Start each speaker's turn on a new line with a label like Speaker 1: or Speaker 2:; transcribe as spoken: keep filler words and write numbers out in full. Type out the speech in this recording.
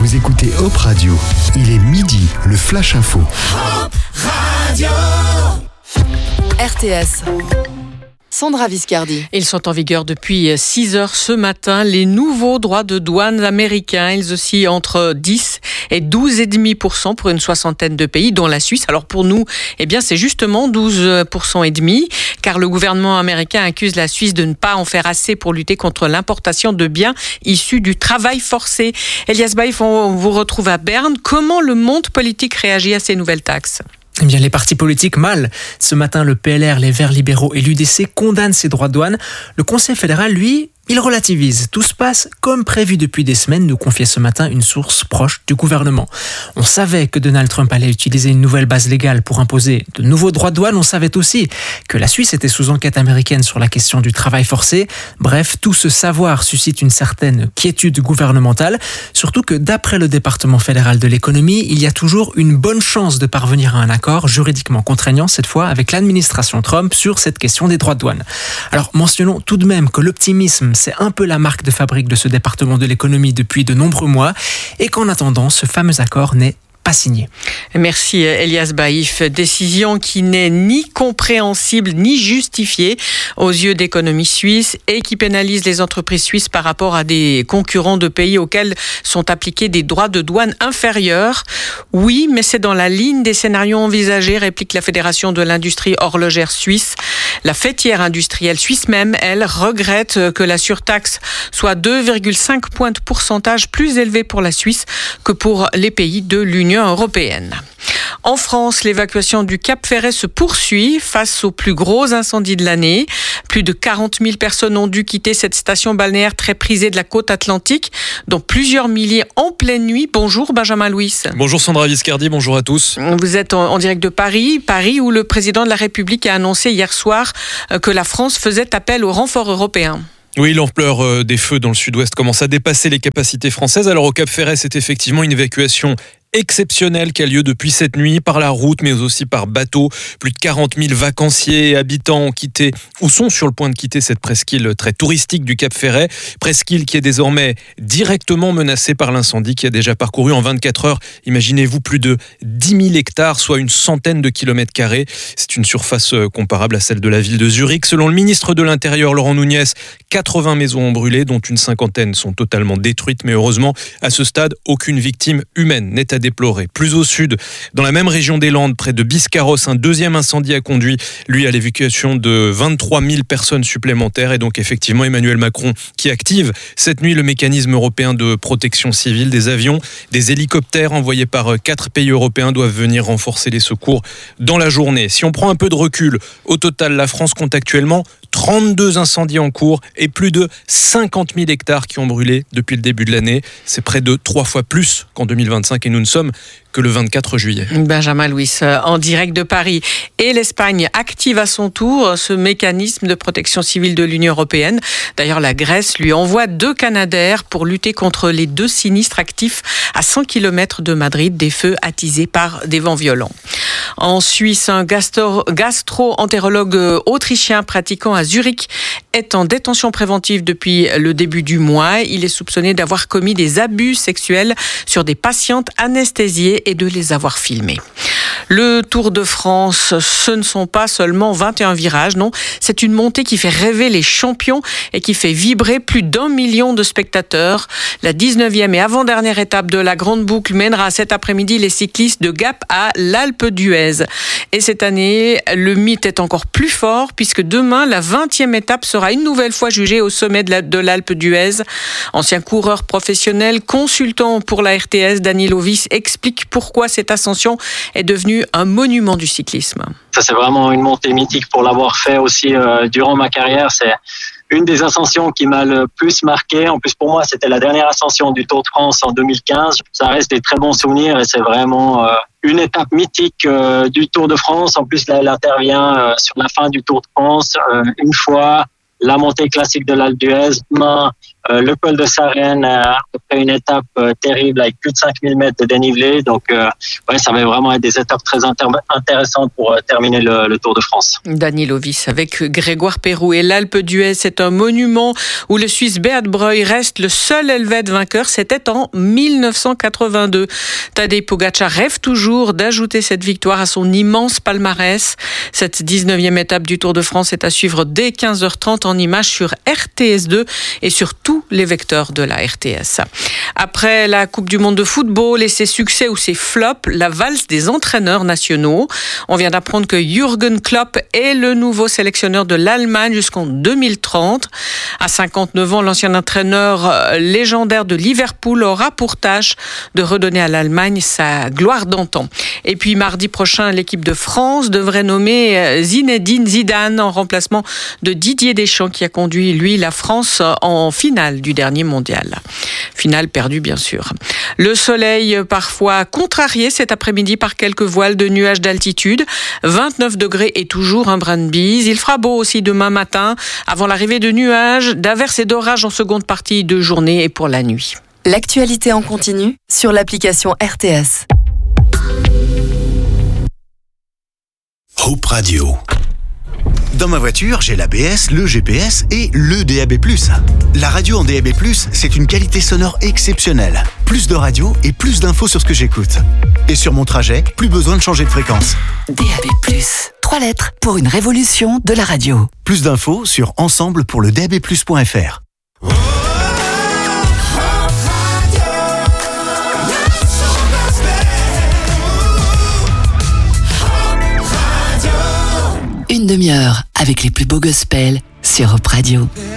Speaker 1: Vous écoutez Hop Radio. Il est midi, le Flash Info.
Speaker 2: Hop Radio. R T S. Sandra Viscardi.
Speaker 3: Ils sont en vigueur depuis six heures ce matin. Les nouveaux droits de douane américains, ils oscillent entre dix et douze virgule cinq pour cent pour une soixantaine de pays, dont la Suisse. Alors pour nous, eh bien, c'est justement douze pour cent et demi, car le gouvernement américain accuse la Suisse de ne pas en faire assez pour lutter contre l'importation de biens issus du travail forcé. Elias Baïf, on vous retrouve à Berne. Comment le monde politique réagit à ces nouvelles taxes ?
Speaker 4: Eh bien, les partis politiques, mal. Ce matin, le P L R, les Verts libéraux et l'U D C condamnent ces droits de douane. Le Conseil fédéral, lui, il relativise. Tout se passe comme prévu depuis des semaines, nous confiait ce matin une source proche du gouvernement. On savait que Donald Trump allait utiliser une nouvelle base légale pour imposer de nouveaux droits de douane. On savait aussi que la Suisse était sous enquête américaine sur la question du travail forcé. Bref, tout ce savoir suscite une certaine quiétude gouvernementale. Surtout que d'après le département fédéral de l'économie, il y a toujours une bonne chance de parvenir à un accord juridiquement contraignant, cette fois avec l'administration Trump, sur cette question des droits de douane. Alors, mentionnons tout de même que l'optimisme, c'est un peu la marque de fabrique de ce département de l'économie depuis de nombreux mois et qu'en attendant, ce fameux accord n'est pas signé.
Speaker 3: Merci Elias Baïf. Décision qui n'est ni compréhensible ni justifiée aux yeux d'économie suisse et qui pénalise les entreprises suisses par rapport à des concurrents de pays auxquels sont appliqués des droits de douane inférieurs. Oui, mais c'est dans la ligne des scénarios envisagés, réplique la Fédération de l'industrie horlogère suisse. La fêtière industrielle suisse même, elle, regrette que la surtaxe soit deux virgule cinq points de pourcentage plus élevée pour la Suisse que pour les pays de l'Union européenne. En France, l'évacuation du Cap Ferret se poursuit face au plus gros incendie de l'année. Plus de quarante mille personnes ont dû quitter cette station balnéaire très prisée de la côte atlantique, dont plusieurs milliers en pleine nuit. Bonjour Benjamin Louis.
Speaker 5: Bonjour Sandra Viscardi, bonjour à tous.
Speaker 3: Vous êtes en, en direct de Paris, Paris où le président de la République a annoncé hier soir que la France faisait appel au renfort européen.
Speaker 5: Oui, l'ampleur des feux dans le sud-ouest commence à dépasser les capacités françaises. Alors au Cap Ferret, c'est effectivement une évacuation exceptionnelle qui a lieu depuis cette nuit par la route mais aussi par bateau. Plus de quarante mille vacanciers et habitants ont quitté ou sont sur le point de quitter cette presqu'île très touristique du Cap Ferret. Presqu'île qui est désormais directement menacée par l'incendie qui a déjà parcouru en vingt-quatre heures, imaginez-vous, plus de dix mille hectares, soit une centaine de kilomètres carrés. C'est une surface comparable à celle de la ville de Zurich. Selon le ministre de l'Intérieur, Laurent Nunez, quatre-vingts maisons ont brûlé, dont une cinquantaine sont totalement détruites. Mais heureusement, à ce stade, aucune victime humaine n'est à déplorer. Plus au sud, dans la même région des Landes, près de Biscarrosse, un deuxième incendie a conduit, lui, à l'évacuation de vingt-trois mille personnes supplémentaires. Et donc, effectivement, Emmanuel Macron qui active cette nuit le mécanisme européen de protection civile. Des avions, des hélicoptères envoyés par quatre pays européens doivent venir renforcer les secours dans la journée. Si on prend un peu de recul, au total, la France compte actuellement trente-deux incendies en cours et plus de cinquante mille hectares qui ont brûlé depuis le début de l'année. C'est près de trois fois plus qu'en deux mille vingt-cinq et nous ne sommes que le vingt-quatre juillet.
Speaker 3: Benjamin Louis, en direct de Paris. Et l'Espagne active à son tour ce mécanisme de protection civile de l'Union européenne. D'ailleurs, la Grèce lui envoie deux Canadair pour lutter contre les deux sinistres actifs à cent kilomètres de Madrid, des feux attisés par des vents violents. En Suisse, un gastro- gastro-entérologue autrichien pratiquant à Zurich est en détention préventive depuis le début du mois. Il est soupçonné d'avoir commis des abus sexuels sur des patientes anesthésiées et de les avoir filmées. Le Tour de France, ce ne sont pas seulement vingt et un virages, non. C'est une montée qui fait rêver les champions et qui fait vibrer plus d'un million de spectateurs. La dix-neuvième et avant-dernière étape de la Grande Boucle mènera cet après-midi les cyclistes de Gap à l'Alpe d'Huez. Et cette année, le mythe est encore plus fort puisque demain, la vingtième étape sera une nouvelle fois jugée au sommet de, la, de l'Alpe d'Huez. Ancien coureur professionnel, consultant pour la R T S, Daniel Ovis explique pourquoi cette ascension est devenue un monument du cyclisme.
Speaker 6: Ça, c'est vraiment une montée mythique pour l'avoir fait aussi euh, durant ma carrière. C'est une des ascensions qui m'a le plus marqué. En plus, pour moi, c'était la dernière ascension du Tour de France en deux mille quinze. Ça reste des très bons souvenirs et c'est vraiment euh, une étape mythique euh, du Tour de France. En plus, là, elle intervient euh, sur la fin du Tour de France. Euh, une fois la montée classique de l'Alpe d'Huez, demain, euh, le col de Sarenne, euh, après une étape euh, terrible avec plus de cinq mille mètres de dénivelé. Donc, euh, ouais, ça va vraiment être des étapes très inter- intéressantes pour euh, terminer le, le Tour de France.
Speaker 3: Dani Lovis avec Grégoire Pérou. Et l'Alpe d'Huez, c'est un monument où le Suisse Beat Breuil reste le seul Helvète vainqueur. C'était en dix-neuf cent quatre-vingt-deux. Tadej Pogačar rêve toujours d'ajouter cette victoire à son immense palmarès. Cette dix-neuvième étape du Tour de France est à suivre dès quinze heures trente en images sur R T S deux et sur tous les vecteurs de la R T S. Après la Coupe du Monde de football et ses succès ou ses flops, la valse des entraîneurs nationaux. On vient d'apprendre que Jürgen Klopp est le nouveau sélectionneur de l'Allemagne jusqu'en deux mille trente. À cinquante-neuf ans, l'ancien entraîneur légendaire de Liverpool aura pour tâche de redonner à l'Allemagne sa gloire d'antan. Et puis mardi prochain, l'équipe de France devrait nommer Zinedine Zidane en remplacement de Didier Deschamps qui a conduit, lui, la France en finale du dernier mondial. Finale perdue, bien sûr. Le soleil, parfois contrarié cet après-midi par quelques voiles de nuages d'altitude. vingt-neuf degrés et toujours un brin de bise. Il fera beau aussi demain matin, avant l'arrivée de nuages, d'averses et d'orages en seconde partie de journée et pour la nuit.
Speaker 2: L'actualité en continu sur l'application R T S.
Speaker 1: Hope Radio. Dans ma voiture, j'ai l'A B S, le G P S et le D A B plus. La radio en D A B plus, c'est une qualité sonore exceptionnelle. Plus de radio et plus d'infos sur ce que j'écoute. Et sur mon trajet, plus besoin de changer de fréquence.
Speaker 2: D A B plus, trois lettres pour une révolution de la radio.
Speaker 1: Plus d'infos sur ensemble pour le D A B plus point F R.
Speaker 2: Une demi-heure avec les plus beaux gospels sur Hope Radio.